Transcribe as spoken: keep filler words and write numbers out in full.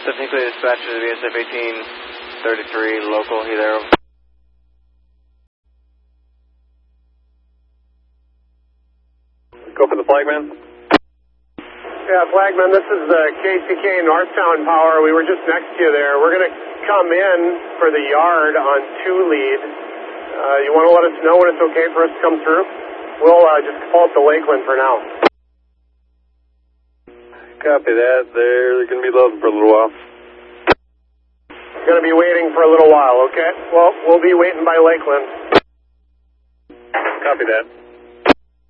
Technically dispatch to the V S F eighteen thirty-three local, he there. Go for the flagman. Yeah, flagman, this is the K C K Northtown Power. We were just next to you there. We're going to come in for the yard on two lead. Uh, you want to let us know when it's okay for us to come through? We'll uh, just call it the Lakeland for now. Copy that. They're going to be loading for a little while. Going to be waiting for a little while, okay? Well, we'll be waiting by Lakeland. Copy that.